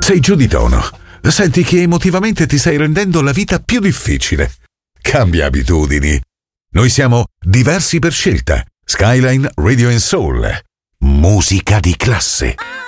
Sei giù di tono. Senti che emotivamente ti stai rendendo la vita più difficile. Cambia abitudini. Noi siamo diversi per scelta. Skyline Radio and Soul. Musica di classe.